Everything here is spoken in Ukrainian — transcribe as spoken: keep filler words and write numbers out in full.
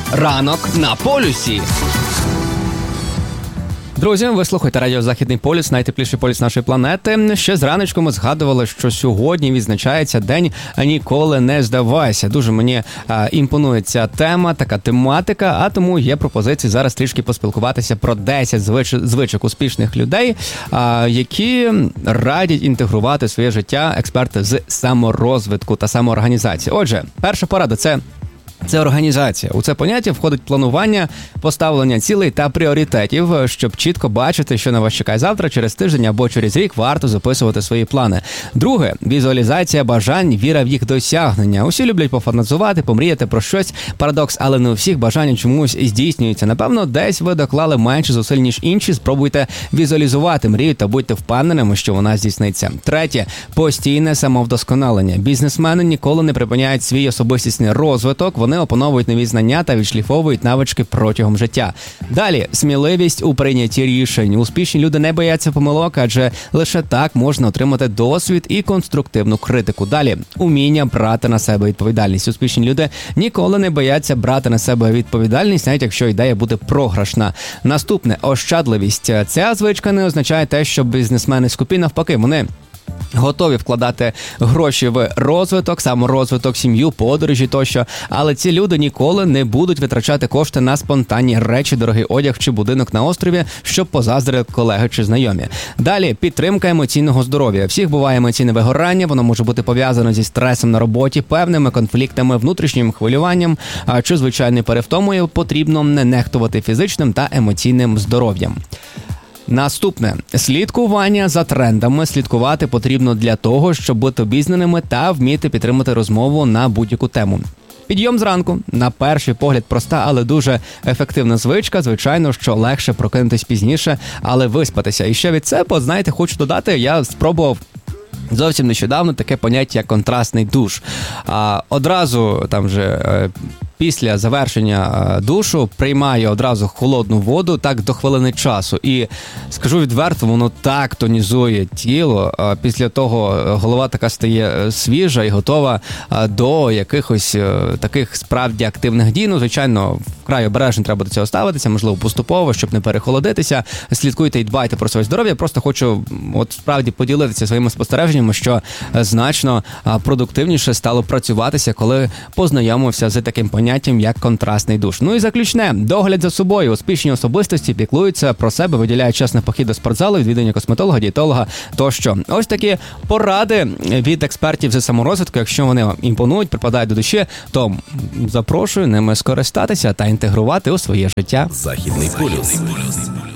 Ранок на полюсі. Друзі, ви слухаєте радіо «Західний полюс», найтепліший полюс нашої планети. Ще зранечку ми згадували, що сьогодні відзначається День «Ніколи не здавайся». Дуже мені а, імпонує ця тема, така тематика, а тому є пропозиції зараз трішки поспілкуватися про десять звич... звичок успішних людей, а, які радять інтегрувати в своє життя експерти з саморозвитку та самоорганізації. Отже, перша порада – це Це організація. У це поняття входить планування, поставлення цілей та пріоритетів, щоб чітко бачити, що на вас чекає завтра, через тиждень або через рік. Варто записувати свої плани. Друге – візуалізація бажань, віра в їх досягнення. Усі люблять пофантазувати, помріяти про щось. Парадокс, але не у всіх бажання чомусь здійснюються. Напевно, десь ви доклали менше зусиль, ніж інші. Спробуйте візуалізувати мрію та будьте впевненими, що вона здійсниться. Третє – постійне самовдосконалення. Бізнесмени ніколи не припиняють свій особистісний розвиток. Вони опановують нові знання та відшліфовують навички протягом життя. Далі – сміливість у прийнятті рішень. Успішні люди не бояться помилок, адже лише так можна отримати досвід і конструктивну критику. Далі – уміння брати на себе відповідальність. Успішні люди ніколи не бояться брати на себе відповідальність, навіть якщо ідея буде програшна. Наступне – ощадливість. Ця звичка не означає те, що бізнесмени скупі, навпаки, вони готові вкладати гроші в розвиток, саморозвиток, сім'ю, подорожі тощо. Але ці люди ніколи не будуть витрачати кошти на спонтанні речі, дорогий одяг чи будинок на острові, щоб позаздрили колеги чи знайомі. Далі – підтримка емоційного здоров'я. Всіх буває емоційне вигорання, воно може бути пов'язано зі стресом на роботі, певними конфліктами, внутрішнім хвилюванням чи звичайною перевтомою. Потрібно не нехтувати фізичним та емоційним здоров'ям. Наступне – слідкування за трендами. Слідкувати потрібно для того, щоб бути обізнаними та вміти підтримати розмову на будь-яку тему. Підйом зранку. На перший погляд проста, але дуже ефективна звичка. Звичайно, що легше прокинутись пізніше, але виспатися. І ще від себе, знаєте, хочу додати, я спробував зовсім нещодавно таке поняття, як контрастний душ. А, одразу там же після завершення душу приймаю одразу холодну воду, так до хвилини часу. І скажу відверто, воно так тонізує тіло. Після того голова така стає свіжа і готова до якихось таких справді активних дій. Ну, звичайно, вкрай обережно треба до цього ставитися, можливо, поступово, щоб не перехолодитися. Слідкуйте і дбайте про своє здоров'я. Просто хочу от справді поділитися своїми спостереженнями, що значно продуктивніше стало працюватися, коли познайомився з таким поняттям, як контрастний душ. Ну і заключне. Догляд за собою. Успішні особистості піклуються про себе, виділяють час на похід до спортзалу, відвідування косметолога, дієтолога тощо. Ось такі поради від експертів з саморозвитку. Якщо вони вам імпонують, припадають до душі, то запрошую ними скористатися та інтегрувати у своє життя. Західний полюс.